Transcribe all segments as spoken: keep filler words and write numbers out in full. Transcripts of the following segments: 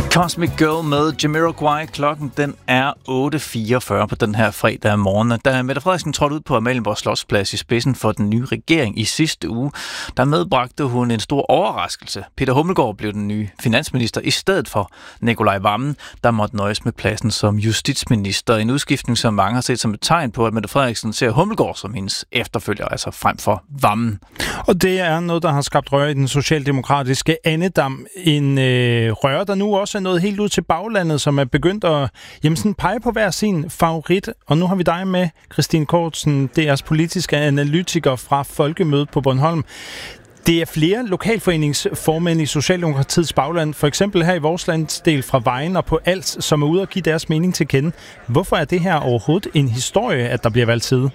Cosmic Girl med Jamiroquai. Klokken den er otte fireogfyrre på den her fredag morgen. Da Mette Frederiksen trådte ud på Amalienborg Slotsplads i spidsen for den nye regering i sidste uge, der medbragte hun en stor overraskelse. Peter Hummelgaard blev den nye finansminister i stedet for Nicolai Wammen, der måtte nøjes med pladsen som justitsminister. En udskiftning, som mange har set som et tegn på, at Mette Frederiksen ser Hummelgaard som hendes efterfølger, altså frem for Wammen. Og det er noget, der har skabt røre i den socialdemokratiske andedam. En øh, røre, der nu også er nået helt ud til baglandet, som er begyndt at jamen, sådan pege på hver sin favorit. Og nu har vi dig med, Christine Kortsen, D R's politiske analytiker fra Folkemødet på Bornholm. Det er flere lokalforeningsformænd i Socialdemokratiets bagland, for eksempel her i vores landsdel fra Vejen og på Als, som er ude og give deres mening til kende. Hvorfor er det her overhovedet en historie, at der bliver valgt side?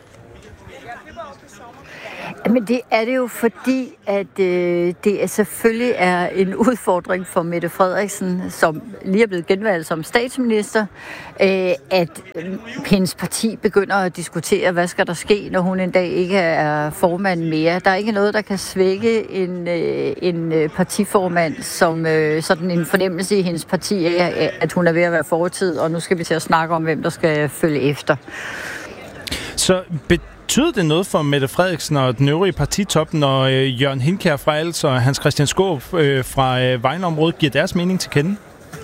Men det er det jo fordi, at øh, det er selvfølgelig er en udfordring for Mette Frederiksen, som lige er blevet genvalgt som statsminister, øh, at øh, hendes parti begynder at diskutere, hvad skal der ske, når hun en dag ikke er formand mere. Der er ikke noget, der kan svække en, øh, en partiformand, som øh, sådan en fornemmelse i hendes parti er, at hun er ved at være fortid, og nu skal vi til at snakke om, hvem der skal følge efter. Så betyder det noget for Mette Frederiksen og den øvrige partitop, når øh, Jørgen Hinkær fra Als og Hans Christian Skaarup øh, fra øh, Vejleområdet giver deres mening til kende?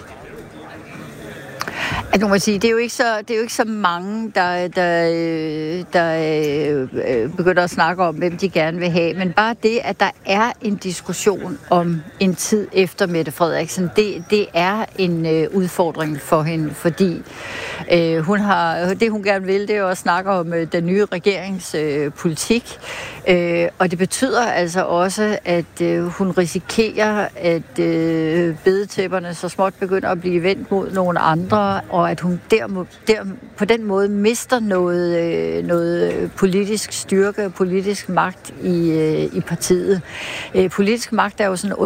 Altså, må sige, det er jo ikke så, det er jo ikke så mange, der, der, der øh, begynder at snakke om, hvem de gerne vil have. Men bare det, at der er en diskussion om en tid efter Mette Frederiksen, det, det er en øh, udfordring for hende, fordi øh, hun har, det, hun gerne vil, det er jo at snakke om øh, den nye regeringspolitik. Øh, øh, og det betyder altså også, at øh, hun risikerer, at øh, bedetæpperne så småt begynder at blive vendt mod nogle andre, og at hun der, der på den måde mister noget, øh, noget politisk styrke, politisk magt i, øh, i partiet. Øh, politisk magt er jo sådan...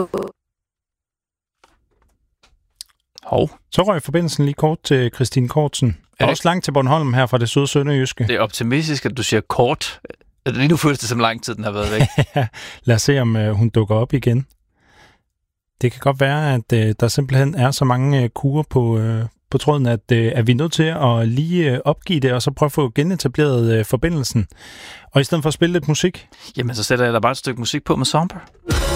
Hov. Så røg forbindelsen lige kort til Christine Kortsen. Er også langt til Bornholm her fra det søde sønderjyske. Det er optimistisk, at du siger kort. Lige nu føles det som lang tid, den har været væk. Lad os se, om øh, hun dukker op igen. Det kan godt være, at øh, der simpelthen er så mange øh, kurer på... Øh, på tråden, at, øh, at vi er nødt til at lige øh, opgive det, og så prøve at få genetableret øh, forbindelsen. Og i stedet for at spille lidt musik... Jamen, så sætter jeg da bare et stykke musik på med Somber.